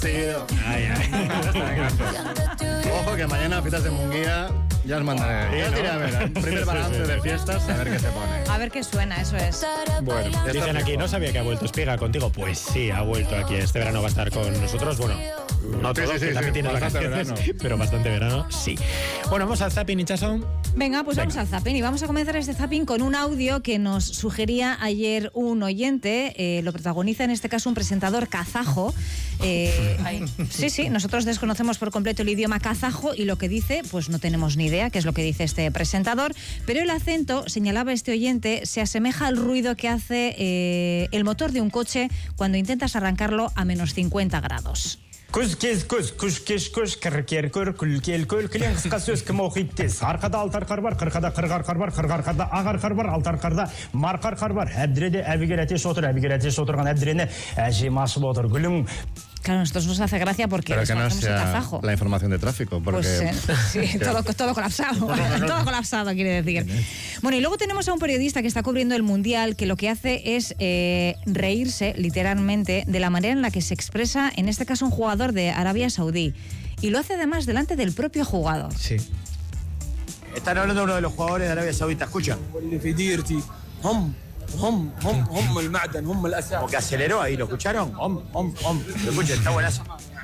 vestido. Ay. Ojo que mañana fiestas de Munguía ya os mandaré. Ya os diré a ver, primer balance de fiestas, a ver qué se pone. A ver qué suena, eso es. Bueno, dicen aquí, ¿no sabía que ha vuelto Espiga contigo? Pues sí, ha vuelto aquí. Este verano va a estar con nosotros. Bueno, no todo, que también tiene vacaciones, pero bastante verano, sí. Bueno, vamos al zapping, Itxaso. Venga, pues vamos al zapping y vamos a comenzar este zapping con un audio que nos sugería ayer un oyente. Lo protagoniza en este caso un presentador kazajo. Sí, nosotros desconocemos por completo el idioma kazajo y lo que dice, pues no tenemos ni idea qué es lo que dice este presentador, pero el acento, señalaba este oyente, se asemeja al ruido que hace el motor de un coche cuando intentas arrancarlo a menos 50 grados. Арқада алты арқар бар, қырқада қырық арқар бар, қырық арқарда ақ арқар бар, алты арқарда марқ арқар бар. Әбдіреде әбігер әтеш отырған әбдірені әжем ашып отыр. Гүлім. Claro, nosotros nos hace gracia porque pero que no el kazajo. La información de tráfico, porque... Pues, sí, todo colapsado, todo colapsado, quiere decir. Bueno, y luego tenemos a un periodista que está cubriendo el Mundial, que lo que hace es reírse, literalmente, de la manera en la que se expresa, en este caso, un jugador de Arabia Saudí. Y lo hace además delante del propio jugador. Sí. Están hablando de uno de los jugadores de Arabia Saudita, escucha. Como que aceleró ahí, ¿lo escucharon? Lo escucha, está buenazo.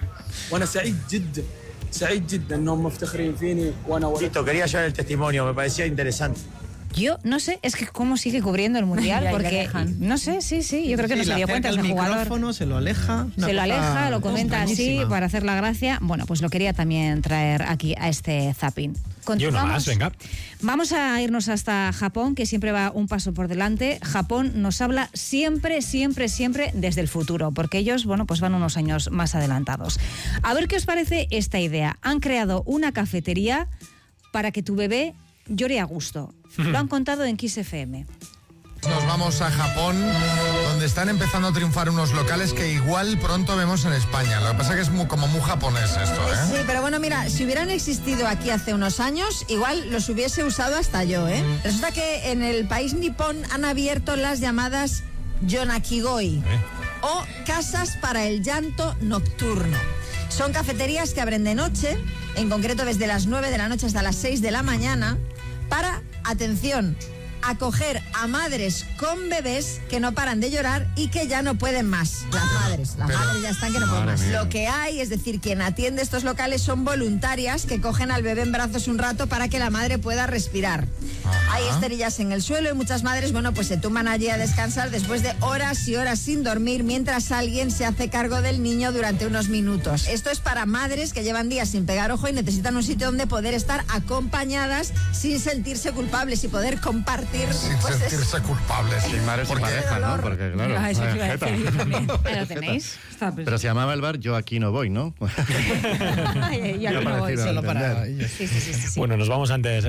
Listo, quería llevar el testimonio, me parecía interesante. Yo no sé, es que cómo sigue cubriendo el Mundial, porque no sé, yo creo que no se dio cuenta ese jugador. Se lo aleja. Lo comenta así para hacer la gracia. Bueno, pues lo quería también traer aquí a este zapping. Y uno más, venga. Vamos a irnos hasta Japón, que siempre va un paso por delante. Japón nos habla siempre desde el futuro, porque ellos, bueno, pues van unos años más adelantados. A ver qué os parece esta idea. Han creado una cafetería para que tu bebé llore a gusto. Lo han contado en Kiss FM. Nos vamos a Japón, donde están empezando a triunfar unos locales que igual pronto vemos en España. Lo que pasa es que es muy japonés esto, ¿eh? Sí, pero bueno, mira, si hubieran existido aquí hace unos años, igual los hubiese usado hasta yo, ¿eh? Resulta que en el país nipón han abierto las llamadas Yonakigoi, o casas para el llanto nocturno. Son cafeterías que abren de noche, en concreto desde las 9 de la noche hasta las 6 de la mañana, para, atención, acoger a madres con bebés que no paran de llorar y que ya no pueden más. Las madres ya están que no pueden más. Lo que hay, es decir, quien atiende estos locales son voluntarias que cogen al bebé en brazos un rato para que la madre pueda respirar. Hay esterillas en el suelo y muchas madres, bueno, pues se tumban allí a descansar después de horas y horas sin dormir mientras alguien se hace cargo del niño durante unos minutos. Esto es para madres que llevan días sin pegar ojo y necesitan un sitio donde poder estar acompañadas sin sentirse culpables y poder compartir. Sin sentirse culpables. Sin madre sin pareja, ¿no? Porque claro. Eso iba a decir yo también. Ahí lo tenéis. Pero se llamaba el bar Yo aquí no voy, ¿no? Yo aquí no voy. Solo para ellos. Sí. Bueno, nos vamos antes.